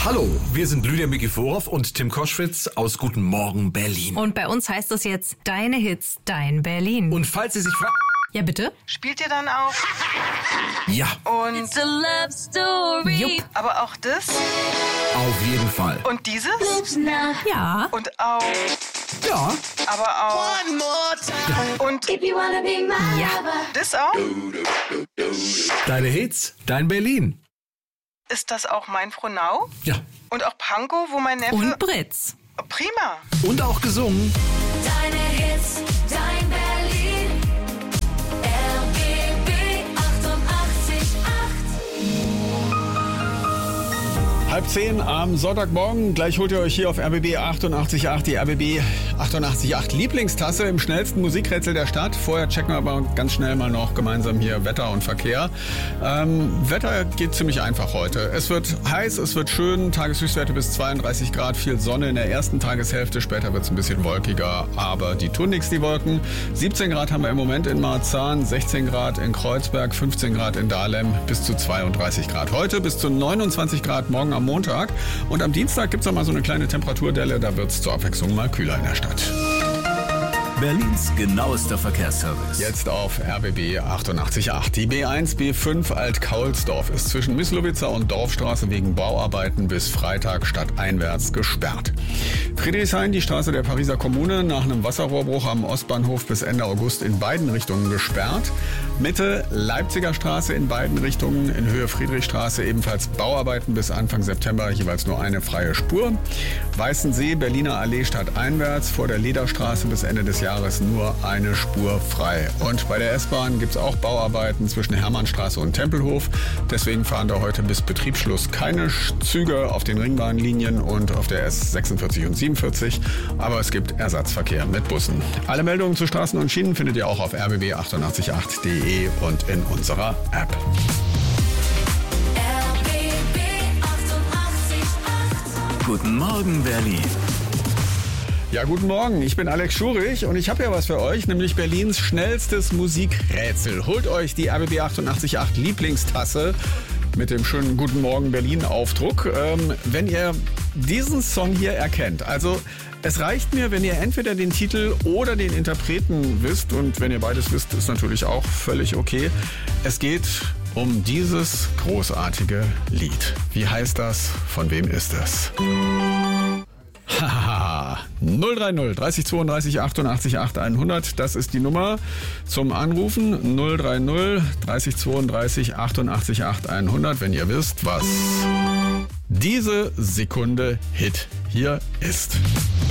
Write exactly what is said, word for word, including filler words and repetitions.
Hallo, wir sind Lydia Mikiforov und Tim Koschwitz aus Guten Morgen Berlin. Und bei uns heißt es jetzt Deine Hits, Dein Berlin. Und falls Sie sich fragen... Ja, bitte? Spielt ihr dann auch? Ja. Und... It's a love story. Jupp. Aber auch das? Auf jeden Fall. Und dieses? Ja. Und auch... Ja. Aber auch... One more time. Und If you wanna be my Ja. lover. das auch? Deine Hits, Dein Berlin. Ist das auch mein Frohnau? Ja. Und auch Pankow, wo mein Neffe... Und Britz. Prima. Und auch gesungen. Deine Hits, dein Berlin. R B B achtundachtzig Komma acht. Halb zehn am Sonntagmorgen. Gleich holt ihr euch hier auf R B B achtundachtzig Komma acht die R B B achtundachtzig Komma acht Lieblingstasse im schnellsten Musikrätsel der Stadt. Vorher checken wir aber ganz schnell mal noch gemeinsam hier Wetter und Verkehr. Ähm, Wetter geht ziemlich einfach heute. Es wird heiß, es wird schön, Tageshöchstwerte bis zweiunddreißig Grad, viel Sonne in der ersten Tageshälfte. Später wird es ein bisschen wolkiger, aber die tun nichts, die Wolken. siebzehn Grad haben wir im Moment in Marzahn, sechzehn Grad in Kreuzberg, fünfzehn Grad in Dahlem, bis zu zweiunddreißig Grad heute, bis zu neunundzwanzig Grad morgen am Montag. Und am Dienstag gibt es noch mal so eine kleine Temperaturdelle, da wird es zur Abwechslung mal kühler in der Stadt. Berlins genauester Verkehrsservice. Jetzt auf R B B achtundachtzig Komma acht. Die B eins B fünf Alt-Kaulsdorf ist zwischen Misslowitzer und Dorfstraße wegen Bauarbeiten bis Freitag stadteinwärts gesperrt. Friedrichshain, die Straße der Pariser Kommune, nach einem Wasserrohrbruch am Ostbahnhof bis Ende August in beiden Richtungen gesperrt. Mitte Leipziger Straße in beiden Richtungen, in Höhe Friedrichstraße ebenfalls Bauarbeiten bis Anfang September, jeweils nur eine freie Spur. Weißensee, Berliner Allee stadteinwärts, vor der Lederstraße bis Ende des Jahres nur eine Spur frei. Und bei der S-Bahn gibt es auch Bauarbeiten zwischen Hermannstraße und Tempelhof. Deswegen fahren da heute bis Betriebsschluss keine Züge auf den Ringbahnlinien und auf der S sechsundvierzig und siebenundvierzig. Aber es gibt Ersatzverkehr mit Bussen. Alle Meldungen zu Straßen und Schienen findet ihr auch auf r b b achtundachtzig Komma acht punkt de und in unserer App. R B B achtundachtzig Komma acht. Guten Morgen Berlin. Ja, guten Morgen, ich bin Alex Schurich und ich habe ja was für euch, nämlich Berlins schnellstes Musikrätsel. Holt euch die R B B achtundachtzig Komma acht Lieblingstasse mit dem schönen Guten Morgen Berlin Aufdruck. Ähm, wenn ihr diesen Song hier erkennt, also es reicht mir, wenn ihr entweder den Titel oder den Interpreten wisst, und wenn ihr beides wisst, ist natürlich auch völlig okay. Es geht um dieses großartige Lied. Wie heißt das? Von wem ist es? Hahaha, null drei null dreißig zweiunddreißig achtundachtzig acht hundert, das ist die Nummer zum Anrufen. null drei null dreißig zweiunddreißig achtundachtzig acht hundert, wenn ihr wisst, was diese Sekunde Hit hier ist.